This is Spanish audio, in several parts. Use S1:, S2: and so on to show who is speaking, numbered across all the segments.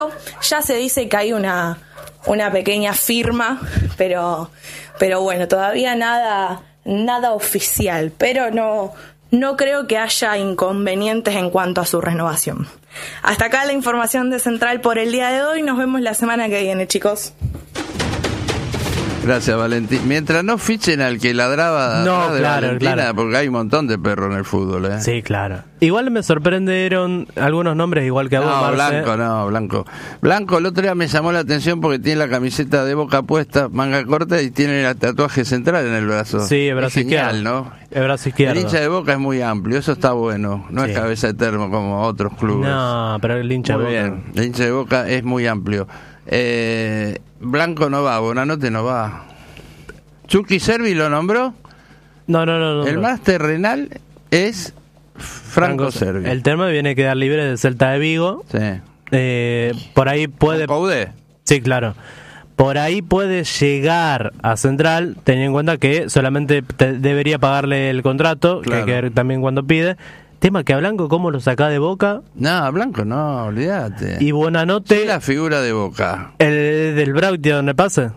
S1: Ya se dice que hay una pequeña firma, pero bueno, todavía nada oficial, pero no creo que haya inconvenientes en cuanto a su renovación. Hasta acá la información de Central por el día de hoy. Nos vemos la semana que viene, chicos.
S2: Gracias, Valentín. Mientras no fichen al que ladraba de Valentina, porque hay un montón de perros en el fútbol, ¿eh?
S3: Sí, claro. Igual me sorprendieron algunos nombres igual que a vos, Marce.
S2: Blanco, el otro día me llamó la atención porque tiene la camiseta de Boca puesta, manga corta, y tiene el tatuaje central en el brazo.
S3: Sí, el brazo izquierdo.
S2: Genial, ¿no?
S3: El brazo izquierdo.
S2: El hincha de Boca es muy amplio, eso está bueno. No es cabeza de termo como otros clubes.
S3: No, pero el hincha de Boca.
S2: Bien, el hincha de Boca es muy amplio. Blanco no va, Bonanote no va. ¿Chucky Servi lo nombró?
S3: No.
S2: El más terrenal es Franco Servi.
S3: El tema viene a quedar libre de Celta de Vigo.
S2: Sí.
S3: Por ahí puede...
S2: ¿Coudet?
S3: Sí, claro. Por ahí puede llegar a Central, teniendo en cuenta que solamente debería pagarle el contrato, claro, que también cuando pide. Tema que a Blanco, ¿cómo lo saca de Boca?
S2: No, a Blanco no, olvídate.
S3: Y Bonanote...
S2: ¿Es la figura de Boca?
S3: El del Brautia, donde pasa.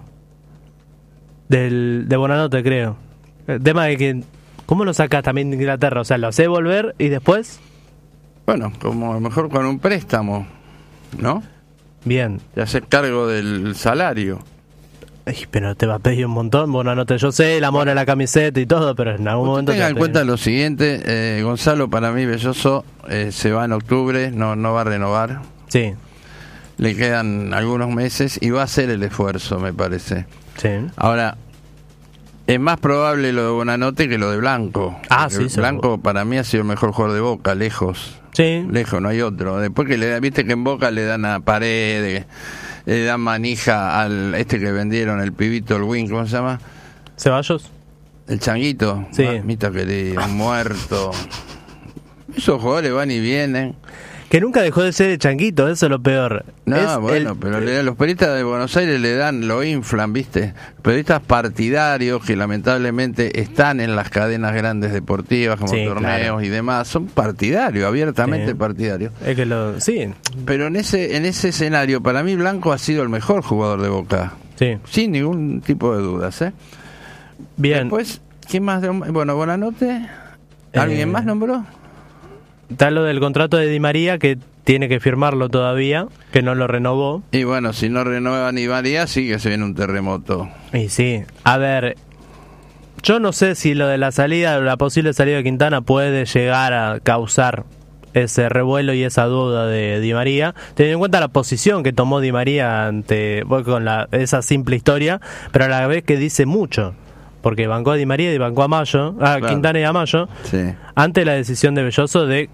S3: De Bonanote, creo. El tema de que... ¿Cómo lo sacas también de Inglaterra? O sea, lo hace volver y después...
S2: Bueno, como a lo mejor con un préstamo, ¿no?
S3: Bien.
S2: Te haces cargo del salario.
S3: Ay, pero te va a pedir un montón, Bonanote. Yo sé el amor a la camiseta y todo, pero en algún momento...
S2: Tenga en cuenta lo siguiente, Gonzalo, para mí, Belloso, se va en octubre, no va a renovar.
S3: Sí.
S2: Le quedan algunos meses y va a hacer el esfuerzo, me parece.
S3: Sí.
S2: Ahora, es más probable lo de Bonanote que lo de Blanco.
S3: Sí.
S2: Blanco para mí ha sido el mejor jugador de Boca, lejos.
S3: Sí.
S2: Lejos, no hay otro. Después que viste que en Boca le dan a Paredes, le dan manija al que vendieron, el pibito, el Wing, ¿cómo se llama?
S3: ¿Ceballos?
S2: El Changuito.
S3: Sí.
S2: Mamita querida, muerto. Esos jugadores van y vienen.
S3: Que nunca dejó de ser el Changuito, eso es lo peor.
S2: Pero los periodistas de Buenos Aires lo inflan, ¿viste? Periodistas partidarios que lamentablemente están en las cadenas grandes deportivas como torneos, claro, y demás, son partidarios, abiertamente partidarios.
S3: Es que sí.
S2: Pero en ese escenario, para mí Blanco ha sido el mejor jugador de Boca.
S3: Sí.
S2: Sin ningún tipo de dudas, ¿eh?
S3: Bien.
S2: Después, ¿qué más? Bonanote. ¿Alguien más nombró?
S3: Está lo del contrato de Di María, que tiene que firmarlo todavía, que no lo renovó.
S2: Y bueno, si no renueva Di María, sí que se viene un terremoto.
S3: Y sí, a ver, yo no sé si lo de la posible salida de Quintana puede llegar a causar ese revuelo y esa duda de Di María, teniendo en cuenta la posición que tomó Di María con esa simple historia, pero a la vez que dice mucho. Porque bancó a Di María y bancó a Mayo, claro, Quintana y a Mayo, sí, ante la decisión de Belloso de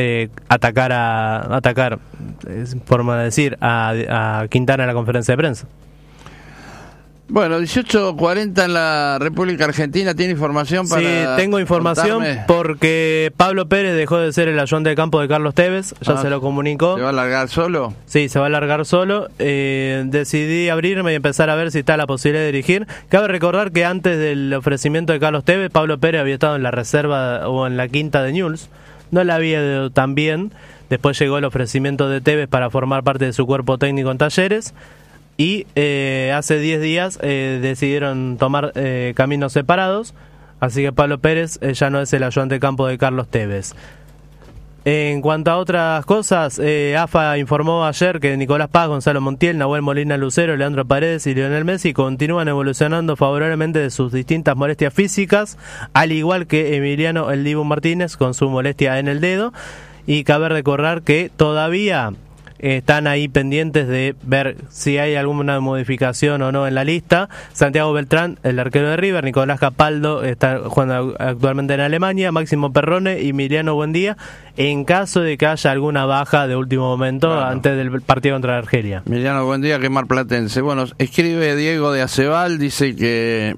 S3: atacar, es forma de decir, a Quintana en la conferencia de prensa.
S2: Bueno, 18:40 en la República Argentina. ¿Tiene información para...?
S3: Sí, tengo información porque Pablo Pérez dejó de ser el ayudante de campo de Carlos Tevez, ya se lo comunicó.
S2: ¿Se va a largar solo?
S3: Sí, se va a largar solo. Decidí abrirme y empezar a ver si está la posibilidad de dirigir. Cabe recordar que antes del ofrecimiento de Carlos Tevez, Pablo Pérez había estado en la reserva o en la quinta de Newell's. No la había ido tan bien. Después llegó el ofrecimiento de Tevez para formar parte de su cuerpo técnico en Talleres. Y hace 10 días decidieron tomar caminos separados, así que Pablo Pérez ya no es el ayudante de campo de Carlos Tevez. En cuanto a otras cosas, AFA informó ayer que Nicolás Paz, Gonzalo Montiel, Nahuel Molina Lucero, Leandro Paredes y Lionel Messi continúan evolucionando favorablemente de sus distintas molestias físicas, al igual que Emiliano El Dibu Martínez con su molestia en el dedo. Y cabe recordar que todavía están ahí pendientes de ver si hay alguna modificación o no en la lista. Santiago Beltrán, el arquero de River, Nicolás Capaldo está jugando actualmente en Alemania, Máximo Perrone y Emiliano Buendía, en caso de que haya alguna baja de último momento, claro, antes del partido contra Argelia.
S2: Emiliano Buendía, que marplatense. Bueno, escribe Diego de Acebal, dice que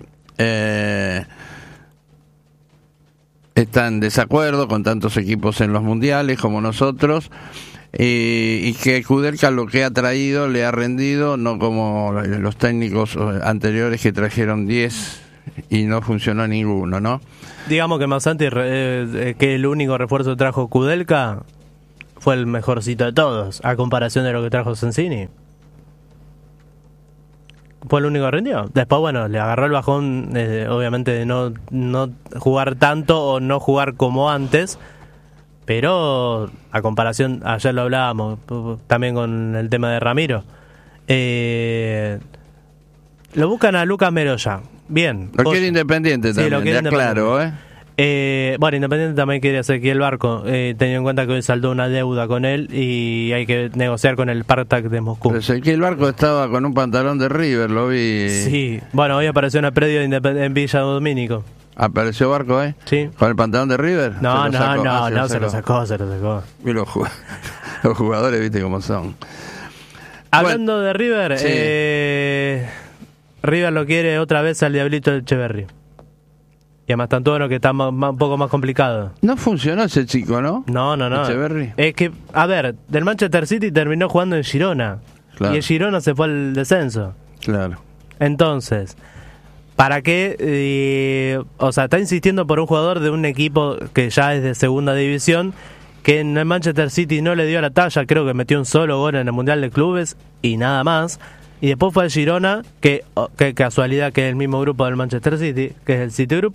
S2: está en desacuerdo con tantos equipos en los mundiales como nosotros. Y que Kudelka lo que ha traído le ha rendido, no como los técnicos anteriores que trajeron 10 y no funcionó ninguno, ¿no?
S3: Digamos que Masanti, que el único refuerzo que trajo Kudelka, fue el mejorcito de todos, a comparación de lo que trajo Sensini. Fue el único que rindió. Después, bueno, le agarró el bajón, obviamente, de no jugar tanto o no jugar como antes. Pero, a comparación, ayer lo hablábamos también con el tema de Ramiro. Lo buscan a Lucas Meroya. Bien.
S2: Lo quiere Independiente también,
S3: lo quiere
S2: claro,
S3: bueno, Independiente también quiere hacer aquí el barco, teniendo en cuenta que hoy saldó una deuda con él y hay que negociar con el Spartak de Moscú.
S2: Pero el Barco estaba con un pantalón de River, lo vi.
S3: Sí, bueno, hoy apareció una predio en Villa Domínico.
S2: ¿Apareció Barco,
S3: Sí.
S2: ¿Con el pantalón de River?
S3: No, se lo sacó.
S2: Y los jugadores, viste cómo son.
S3: Hablando de River,
S2: sí.
S3: River lo quiere otra vez al Diablito del Echeverri. Y además Tantuono, que está un poco más complicado.
S2: No funcionó ese chico, ¿no?
S3: No.
S2: Echeverri.
S3: Es que, a ver, del Manchester City terminó jugando en Girona.
S2: Claro.
S3: Y el Girona se fue al descenso.
S2: Claro.
S3: Entonces, ¿para qué? O sea, está insistiendo por un jugador de un equipo que ya es de segunda división, que en el Manchester City no le dio la talla, creo que metió un solo gol en el Mundial de Clubes y nada más. Y después fue al Girona, que casualidad que es el mismo grupo del Manchester City, que es el City Group,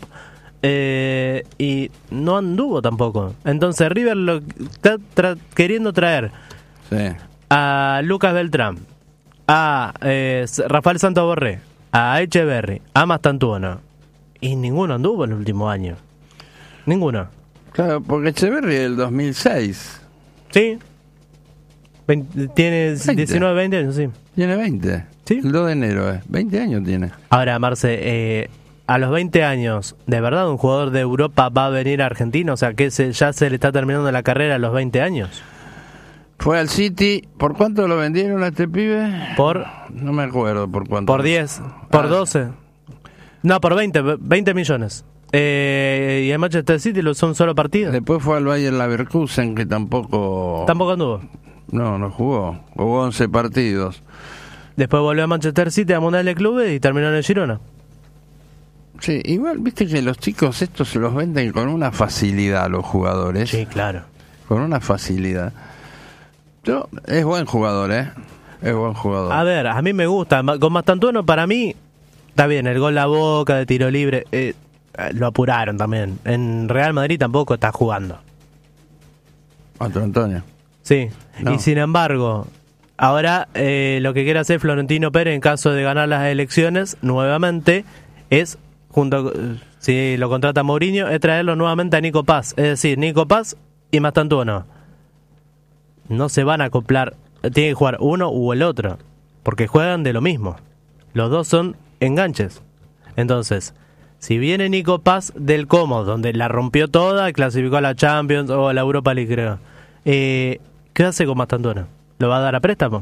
S3: y no anduvo tampoco. Entonces River lo está queriendo traer a Lucas Beltrán, a Rafael Santaborré, a Echeverri, a Mastantuono, y ninguno anduvo en el último año. Ninguno.
S2: Claro, porque Echeverri es del 2006.
S3: Sí. Tiene 19, 20 años, sí.
S2: Tiene 20.
S3: Sí.
S2: El 2 de enero, 20 años tiene.
S3: Ahora, Marce, a los 20 años, ¿de verdad un jugador de Europa va a venir a Argentina? O sea, que ya se le está terminando la carrera a los 20 años.
S2: Fue al City. ¿Por cuánto lo vendieron a este pibe? No me acuerdo por cuánto.
S3: Por 10, por 12. No, por 20 millones. Y en Manchester City son solo partidos.
S2: Después fue al Bayer Leverkusen, que tampoco
S3: anduvo.
S2: No jugó 11 partidos.
S3: Después volvió a Manchester City a Mundial de Clubes y terminó en el Girona.
S2: Sí, igual viste que los chicos estos se los venden con una facilidad, los jugadores.
S3: Sí, claro.
S2: Con una facilidad. Es buen jugador, es buen jugador.
S3: A ver, a mí me gusta. Con Mastantuono, para mí, está bien, el gol a Boca de tiro libre, lo apuraron también. En Real Madrid tampoco está jugando.
S2: Otro Antonio.
S3: Sí,
S2: no.
S3: Y sin embargo, ahora lo que quiere hacer Florentino Pérez en caso de ganar las elecciones nuevamente es, si lo contrata Mourinho, es traerlo nuevamente a Nico Paz. Es decir, Nico Paz y Mastantuono no se van a acoplar, tienen que jugar uno u el otro, porque juegan de lo mismo. Los dos son enganches. Entonces, si viene Nico Paz del Como, donde la rompió toda, clasificó a la Champions o a la Europa League, creo. ¿Qué hace con Mastantuono? ¿Lo va a dar a préstamo?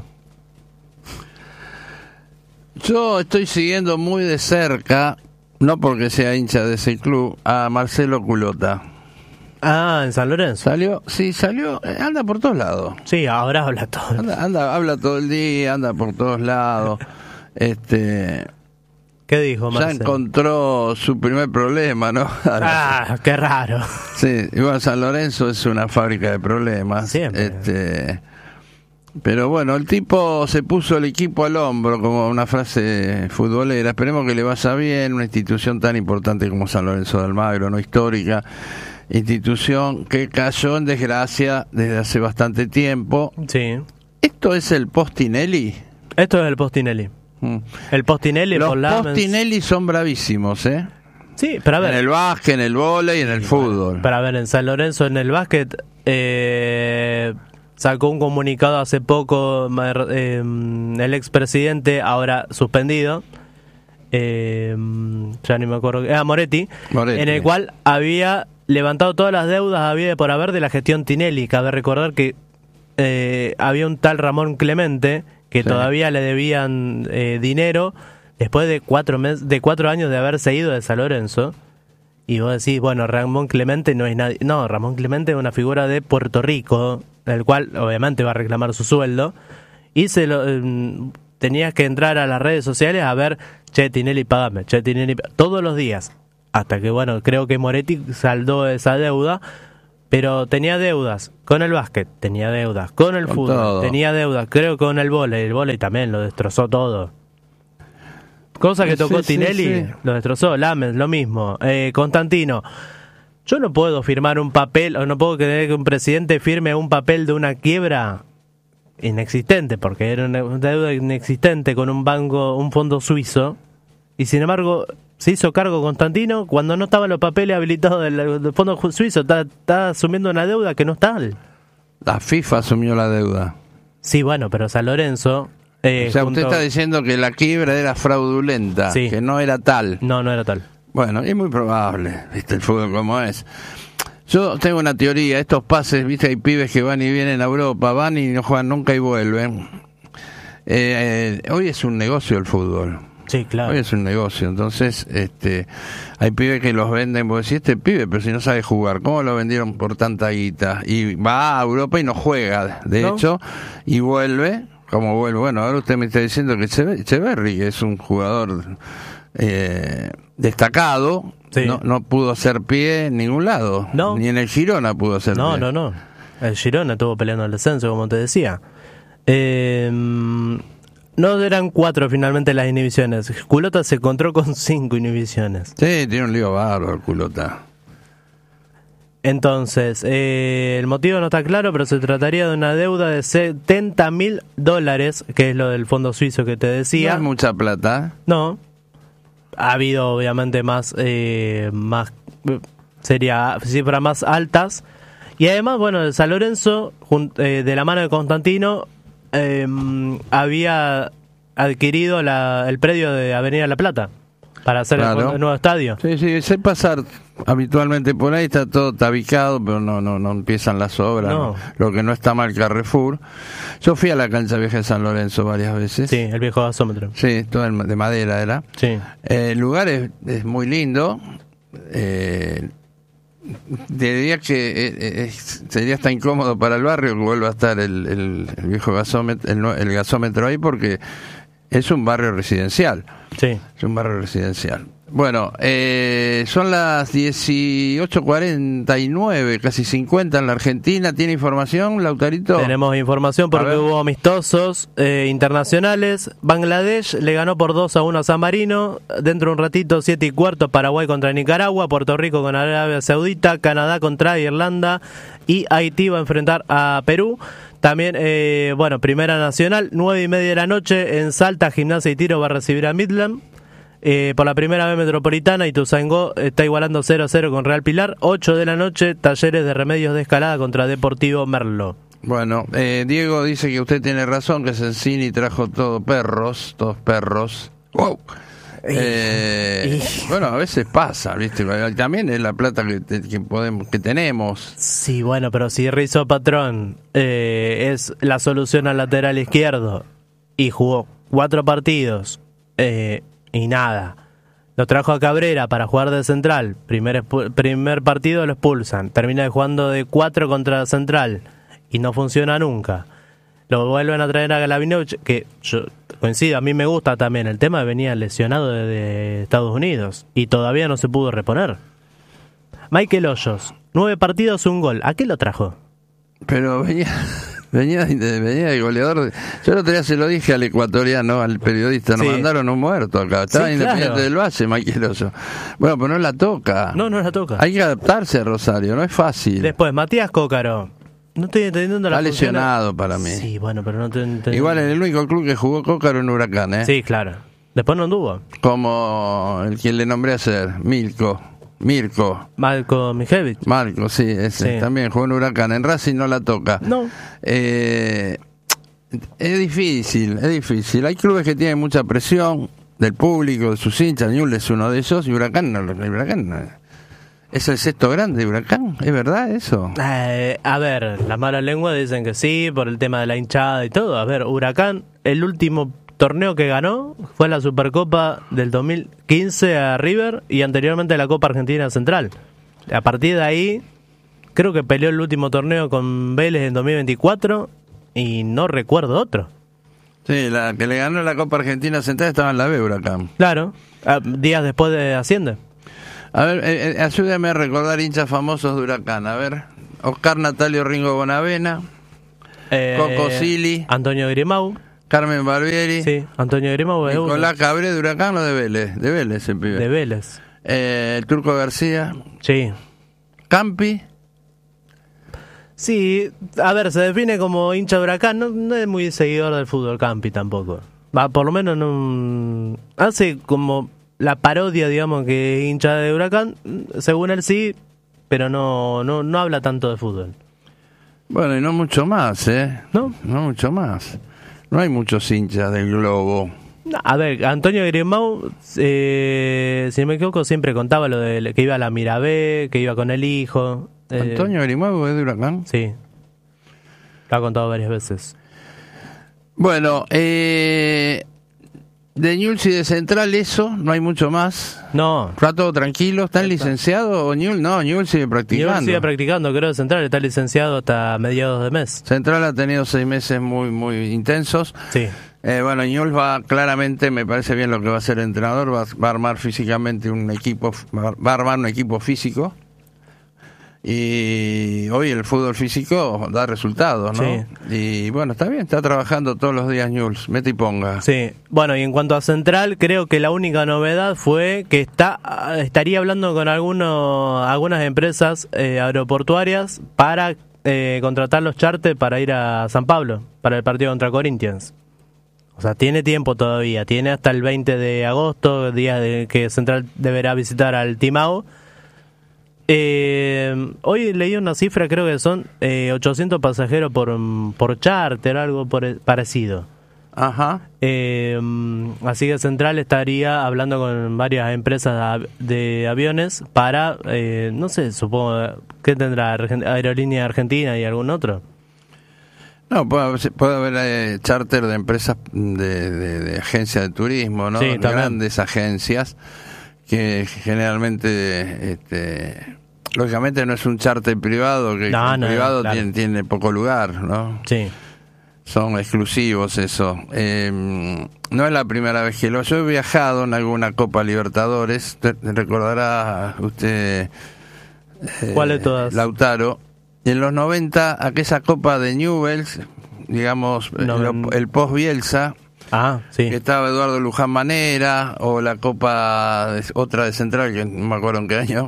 S2: Yo estoy siguiendo muy de cerca, no porque sea hincha de ese club, a Marcelo Culota.
S3: Ah, en San Lorenzo.
S2: Salió, anda por todos lados.
S3: Sí, ahora habla todo.
S2: Habla todo el día, anda por todos lados.
S3: ¿Qué dijo Marcelo?
S2: Ya encontró su primer problema, ¿no?
S3: Qué raro.
S2: Sí, igual San Lorenzo es una fábrica de problemas.
S3: Siempre.
S2: Pero bueno, el tipo se puso el equipo al hombro, como una frase futbolera. Esperemos que le vaya bien, una institución tan importante como San Lorenzo de Almagro, no histórica, institución que cayó en desgracia desde hace bastante tiempo.
S3: Sí.
S2: ¿Esto es el Postinelli?
S3: Esto es el Postinelli. El Postinelli.
S2: Los Postinelli son bravísimos,
S3: Sí, pero a ver.
S2: En el básquet, en el vóley y en el fútbol.
S3: Pero a ver, en San Lorenzo, en el básquet, sacó un comunicado hace poco el expresidente, ahora suspendido, ya ni me acuerdo, Moretti, en el cual había levantado todas las deudas había por haber de la gestión Tinelli. Cabe recordar que había un tal Ramón Clemente que todavía le debían dinero después de 4 años de haberse ido de San Lorenzo. Y vos decís, bueno, Ramón Clemente no es nadie. No, Ramón Clemente es una figura de Puerto Rico, el cual obviamente va a reclamar su sueldo. Y tenías que entrar a las redes sociales a ver, che, Tinelli, pagame, todos los días. Hasta que, bueno, creo que Moretti saldó esa deuda. pero tenía deudas con el básquet, tenía deudas con el fútbol,
S2: todo.
S3: tenía deudas, creo, con el vóley también lo destrozó todo. Cosa que tocó Tinelli, lo destrozó. Lammens, lo mismo. Constantino, yo no puedo firmar un papel, o no puedo creer que un presidente firme un papel de una quiebra inexistente, porque era una deuda inexistente con un banco, un fondo suizo, y sin embargo se hizo cargo Constantino cuando no estaban los papeles habilitados del fondo suizo. Está asumiendo una deuda que no es tal.
S2: La FIFA asumió la deuda.
S3: Sí, bueno, pero San Lorenzo...
S2: o sea, usted está diciendo que la quiebra era fraudulenta,
S3: sí,
S2: que no era tal.
S3: No era tal.
S2: Bueno, es muy probable, viste el fútbol como es. Yo tengo una teoría, estos pases, viste, hay pibes que van y vienen a Europa, van y no juegan nunca y vuelven. Hoy es un negocio el fútbol.
S3: Sí, claro.
S2: Hoy es un negocio, entonces hay pibes que los venden, porque si este pibe, pero si no sabe jugar, ¿cómo lo vendieron por tanta guita? Y va a Europa y no juega, de hecho, y vuelve, como vuelve. Bueno, ahora usted me está diciendo que Echeverri, que es un jugador destacado, sí, no pudo hacer pie en ningún lado, ni en el Girona pudo hacer pie.
S3: No, el Girona estuvo peleando el descenso, como te decía. No eran 4 finalmente las inhibiciones. Culota se encontró con 5 inhibiciones.
S2: Sí, tiene un lío bárbaro Culota.
S3: Entonces, el motivo no está claro, pero se trataría de una deuda de $70.000, que es lo del fondo suizo que te decía.
S2: No es mucha plata.
S3: No. Ha habido obviamente más sería cifras más altas. Y además, bueno, San Lorenzo, de la mano de Constantino, había adquirido el predio de Avenida La Plata para hacer el nuevo estadio.
S2: Sí, sé pasar habitualmente por ahí, está todo tabicado, pero no empiezan las obras, no. Lo que no está mal Carrefour. Yo fui a la cancha vieja de San Lorenzo varias veces.
S3: Sí, el viejo gasómetro.
S2: Sí, todo de madera era.
S3: Sí.
S2: El lugar es muy lindo. Diría que sería hasta incómodo para el barrio que vuelva a estar el viejo gasómetro, el gasómetro ahí, porque es un barrio residencial.
S3: Sí.
S2: Es un barrio residencial. Bueno, son las 18:49, casi 50 en la Argentina. ¿Tiene información, Lautarito?
S3: Tenemos información porque hubo amistosos internacionales. Bangladesh le ganó por 2-1 a San Marino. Dentro de un ratito, 7:15, Paraguay contra Nicaragua, Puerto Rico con Arabia Saudita, Canadá contra Irlanda y Haití va a enfrentar a Perú. También, Primera Nacional, 9:30 de la noche en Salta, Gimnasia y Tiro va a recibir a Midland. Por la primera vez Metropolitana, Ituzaingó está igualando 0-0 con Real Pilar. 8 de la noche, Talleres de Remedios de Escalada contra Deportivo Merlo. Bueno,
S2: Diego dice que usted tiene razón, que Sensini trajo todos perros. ¡Wow! Bueno, a veces pasa, ¿viste? También es la plata que tenemos.
S3: Sí, bueno, pero si Rizzo Patrón es la solución al lateral izquierdo y jugó 4 partidos y nada, lo trajo a Cabrera para jugar de central, primer partido lo expulsan, termina jugando de 4 contra central y no funciona nunca. Lo vuelven a traer a Galavinovich, que yo coincido, a mí me gusta también. El tema venía lesionado de Estados Unidos y todavía no se pudo reponer. Michael Hoyos, 9 partidos, 1 gol. ¿A qué lo trajo?
S2: Pero venía de goleador. Yo el otro día se lo dije al ecuatoriano, al periodista, nos mandaron un muerto acá. Estaba Independiente del Valle, Michael Hoyos. Bueno, pero no la toca.
S3: No la toca.
S2: Hay que adaptarse a Rosario, no es fácil.
S3: Después, Matías Cócaro. No estoy entendiendo la
S2: Está lesionado para mí.
S3: Sí, bueno, pero no te entiendo.
S2: Igual en el único club que jugó Cócaro en Huracán, ¿eh?
S3: Sí, claro. Después no anduvo.
S2: Como el quien le nombré ayer, Mirko.
S3: Marco Mijevic.
S2: Marco, sí, ese. Sí. También jugó en Huracán. En Racing no la toca.
S3: No.
S2: Es difícil. Hay clubes que tienen mucha presión del público, de sus hinchas. Newell's es uno de esos y Huracán no. ¿Es el sexto grande de Huracán? ¿Es verdad eso?
S3: A ver, las malas lenguas dicen que sí, por el tema de la hinchada y todo. A ver, Huracán, el último torneo que ganó fue la Supercopa del 2015 a River y anteriormente la Copa Argentina Central. A partir de ahí, creo que peleó el último torneo con Vélez en 2024 y no recuerdo otro.
S2: Sí, la que le ganó la Copa Argentina Central estaba en la B, Huracán.
S3: Claro, días después de Asciende.
S2: A ver, ayúdame a recordar hinchas famosos de Huracán. A ver, Oscar Natalio Ringo Bonavena, Coco Silly,
S3: Antonio Grimau,
S2: Carmen Barbieri,
S3: sí, Antonio Grimau,
S2: Nicolás Cabré de Huracán o de Vélez el pibe.
S3: De Vélez.
S2: El Turco García,
S3: Sí.
S2: Campi.
S3: Sí, a ver, se define como hincha de Huracán, no es muy seguidor del fútbol Campi tampoco. Va, por lo menos no hace como la parodia, digamos, que es hincha de Huracán, según él sí, pero no habla tanto de fútbol.
S2: Bueno, y no mucho más,
S3: ¿No?
S2: No mucho más. No hay muchos hinchas del Globo.
S3: A ver, Antonio Grimau, si no me equivoco, siempre contaba lo de que iba a la Mirabé, que iba con el hijo.
S2: ¿Antonio Grimau es de Huracán?
S3: Sí, lo ha contado varias veces.
S2: Bueno, de Newell's y de Central eso, no hay mucho más.
S3: No.
S2: ¿Está todo tranquilo? ¿Están licenciados o Newell's? No, Newell's sigue practicando.
S3: Newell's sigue practicando, creo que Central está licenciado hasta mediados de mes.
S2: Central ha tenido 6 meses muy intensos.
S3: Sí.
S2: Bueno, Newell's va claramente, me parece bien lo que va a hacer el entrenador, va a armar físicamente un equipo, va a armar un equipo físico. Y hoy el fútbol físico da resultados, ¿no?
S3: Sí.
S2: Y bueno, está bien, está trabajando todos los días Newell's, mete y ponga.
S3: Sí, bueno, y en cuanto a Central, creo que la única novedad fue que estaría hablando con algunas empresas aeroportuarias para contratar los charters para ir a San Pablo, para el partido contra Corinthians. O sea, tiene tiempo todavía, tiene hasta el 20 de agosto, día de que Central deberá visitar al Timao. Hoy leí una cifra, creo que son 800 pasajeros por charter, algo parecido.
S2: Ajá.
S3: Así que Central estaría hablando con varias empresas de aviones para, no sé, supongo, ¿qué tendrá? Aerolínea Argentina y algún otro.
S2: No, puede haber charter de empresas de agencias de turismo, ¿no?
S3: Sí,
S2: grandes agencias que generalmente, lógicamente no es un charter privado, que el privado claro. tiene poco lugar, ¿no?
S3: Sí.
S2: Son exclusivos eso. No es la primera vez que yo he viajado en alguna Copa Libertadores, recordará usted,
S3: ¿cuál de todas?
S2: Lautaro. En los 90, aquella Copa de Newell's, digamos, el post-Bielsa,
S3: sí.
S2: que estaba Eduardo Luján Manera, o la Copa otra de Central, que no me acuerdo en qué año,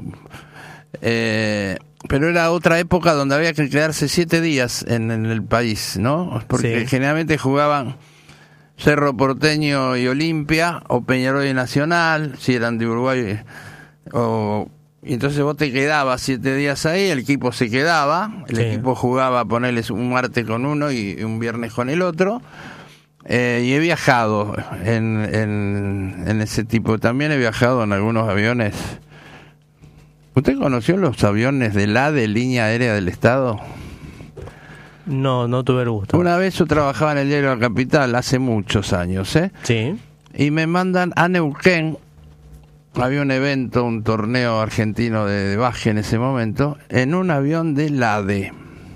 S2: pero era otra época donde había que quedarse 7 días en el país, ¿no? Porque sí. Generalmente jugaban Cerro Porteño y Olimpia, o Peñarol y Nacional, si eran de Uruguay, y entonces vos te quedabas 7 días ahí, el equipo se quedaba, el equipo jugaba, ponerles un martes con uno y un viernes con el otro, y he viajado en ese tipo, también he viajado en algunos aviones. ¿Usted conoció los aviones de Línea Aérea del Estado?
S3: No tuve el gusto.
S2: Una vez yo trabajaba en el diario La Capital, hace muchos años,
S3: Sí.
S2: Y me mandan a Neuquén. Había un evento, un torneo argentino de baje en ese momento, en un avión de LADE,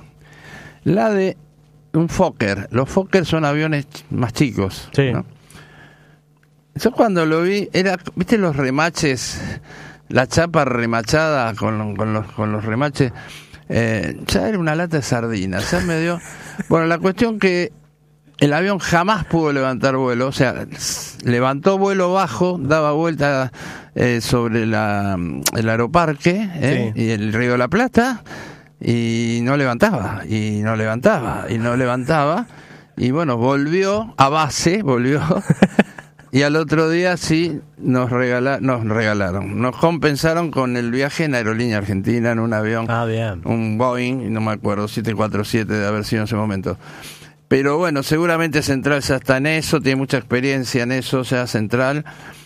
S2: un Fokker. Los Fokker son aviones más chicos,
S3: sí.
S2: ¿no? Yo cuando lo vi, ¿viste los remaches? La chapa remachada con los remaches, ya era una lata de sardinas, ya me dio... Bueno, la cuestión que el avión jamás pudo levantar vuelo, o sea, levantó vuelo bajo, daba vuelta sobre el aeroparque y el Río de la Plata, y no levantaba, y bueno, volvió a base, y al otro día sí nos compensaron con el viaje en Aerolínea Argentina, en un avión,
S3: bien.
S2: Un Boeing, no me acuerdo, 747 de haber sido en ese momento. Pero bueno, seguramente Central ya está en eso, tiene mucha experiencia en eso, o sea, Central.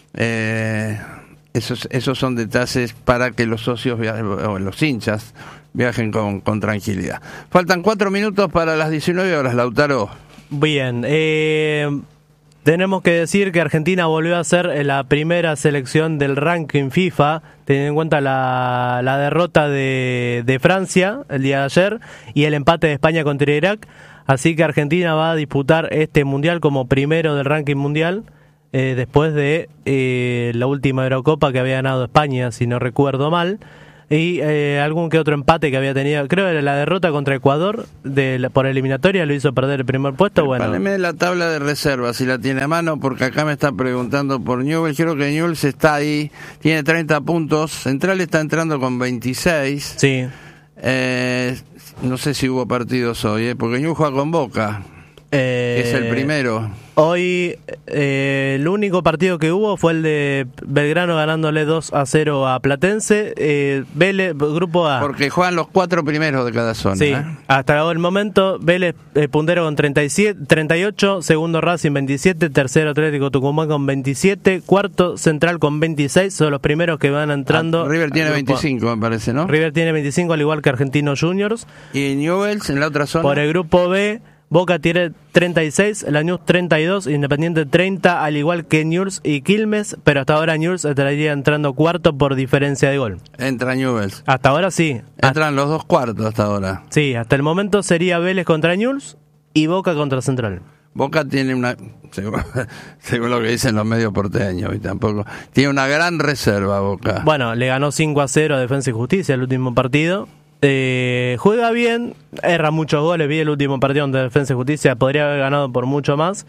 S2: Esos son detalles para que los socios o los hinchas viajen con tranquilidad. Faltan 4 minutos para las 19 horas, Lautaro.
S3: Bien, tenemos que decir que Argentina volvió a ser la primera selección del ranking FIFA, teniendo en cuenta la derrota de Francia el día de ayer y el empate de España contra Irak. Así que Argentina va a disputar este mundial como primero del ranking mundial. después de la última Eurocopa que había ganado España, si no recuerdo mal, y algún que otro empate que había tenido. Creo que la derrota contra Ecuador por eliminatoria lo hizo perder el primer puesto. Bueno,
S2: Prepáreme la tabla de reservas si la tiene a mano, porque acá me está preguntando por Newell's. Creo que Newell's está ahí, tiene 30 puntos. Central está entrando con 26.
S3: sí.
S2: No sé si hubo partidos hoy, porque Newell's juega con Boca. Es el primero.
S3: Hoy el único partido que hubo fue el de Belgrano ganándole 2-0 a Platense. Vélez, grupo A.
S2: Porque juegan los 4 primeros de cada zona.
S3: Sí, hasta el momento Vélez puntero con 38, segundo Racing 27, tercero Atlético Tucumán con 27, cuarto Central con 26, son los primeros que van entrando.
S2: River tiene 25, me parece, ¿no?
S3: River tiene 25, al igual que Argentinos Juniors.
S2: ¿Y Newell's en la otra zona?
S3: Por el grupo B, Boca tiene 36, Lanús 32, Independiente 30, al igual que Newell's y Quilmes, pero hasta ahora Newell's estaría entrando cuarto por diferencia de gol.
S2: Entra Newell's.
S3: Hasta ahora sí.
S2: Entran los 2 cuartos hasta ahora.
S3: Sí, hasta el momento sería Vélez contra Newell's y Boca contra Central.
S2: Boca tiene una, según lo que dicen los medios porteños, y tampoco, tiene una gran reserva Boca.
S3: Bueno, le ganó 5-0 a Defensa y Justicia el último partido. Juega bien, erra muchos goles. Vi el último partido donde Defensa y Justicia podría haber ganado por mucho más.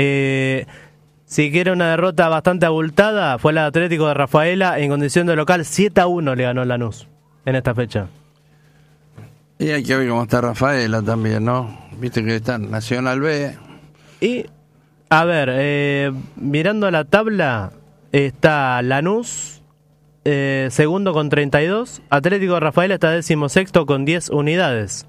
S3: Si quiere una derrota bastante abultada, fue el Atlético de Rafaela en condición de local. 7-1 le ganó Lanús en esta fecha.
S2: Y hay que ver cómo está Rafaela también, ¿no? Viste que está Nacional B.
S3: Y, a ver, mirando la tabla, está Lanús segundo con 32, Atlético de Rafaela está 16º con 10 unidades.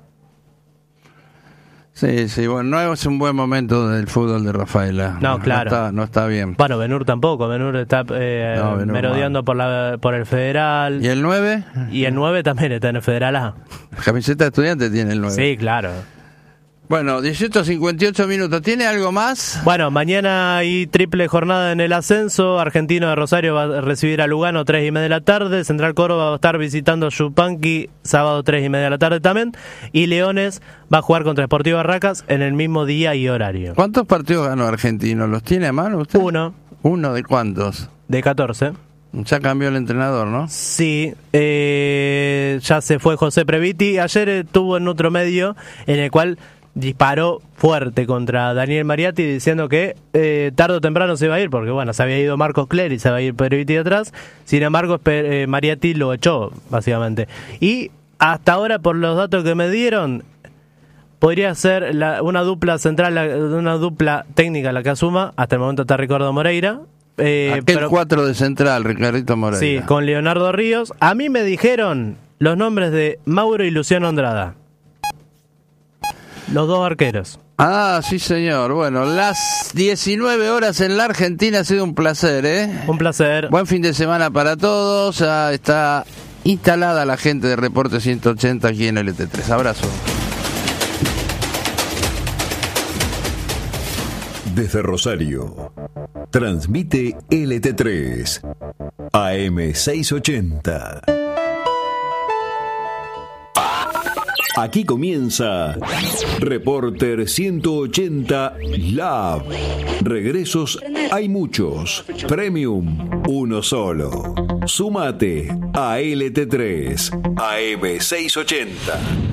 S2: Sí, bueno, no es un buen momento del fútbol de Rafaela.
S3: No, claro.
S2: No está bien.
S3: Bueno, Ben-Hur tampoco, Ben-Hur está merodeando por el Federal.
S2: ¿Y el 9?
S3: Y el 9 también está en el Federal A.
S2: Camiseta de estudiante tiene el 9.
S3: Sí, claro.
S2: Bueno, 18:58 minutos. ¿Tiene algo más?
S3: Bueno, mañana hay triple jornada en el ascenso. Argentino de Rosario va a recibir a Lugano 3:30 de la tarde. Central Córdoba va a estar visitando Yupanqui sábado 3:30 de la tarde también. Y Leones va a jugar contra Sportivo Barracas en el mismo día y horario.
S2: ¿Cuántos partidos ganó Argentino? ¿Los tiene a mano usted?
S3: Uno.
S2: ¿Uno de cuántos?
S3: De 14.
S2: Ya cambió el entrenador, ¿no?
S3: Sí, ya se fue José Previti. Ayer estuvo en otro medio en el cual disparó fuerte contra Daniel Mariatti diciendo que tarde o temprano se iba a ir, porque bueno, se había ido Marcos Clery, se va a ir Previti atrás. Sin embargo, Mariatti lo echó, básicamente. Y hasta ahora, por los datos que me dieron, podría ser una dupla central, una dupla técnica la que asuma. Hasta el momento está Ricardo Moreira.
S2: Aquel 4 de Central, Ricardito Moreira.
S3: Sí, con Leonardo Ríos. A mí me dijeron los nombres de Mauro y Luciano Andrada. Los dos arqueros.
S2: Ah, sí, señor. Bueno, las 19 horas en la Argentina. Ha sido un placer, ¿eh?
S3: Un placer.
S2: Buen fin de semana para todos. Ya está instalada la gente de Reporte 180 aquí en LT3. Abrazo.
S4: Desde Rosario, transmite LT3, AM 680. Aquí comienza Reporter 180 Lab. Regresos hay muchos, Premium uno solo. Súmate a LT3, AM 680.